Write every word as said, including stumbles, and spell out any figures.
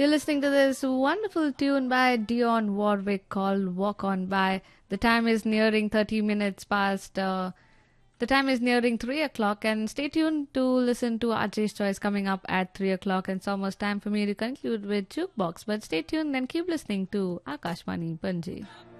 You're listening to this wonderful tune by Dionne Warwick called Walk On By. The time is nearing thirty minutes past. Uh, the time is nearing three o'clock, and stay tuned to listen to R J's Choice coming up at three o'clock. And it's almost time for me to conclude with Jukebox. But stay tuned and keep listening to Akashvani Panji.